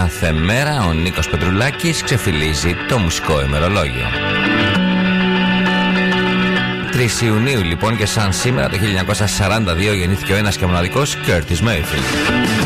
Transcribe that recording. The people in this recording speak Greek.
κάθε μέρα ο Νίκος Πετρουλάκης ξεφυλίζει το μουσικό ημερολόγιο. 3 Ιουνίου λοιπόν, και σαν σήμερα το 1942 γεννήθηκε ο ένας και μοναδικός Curtis Mayfield.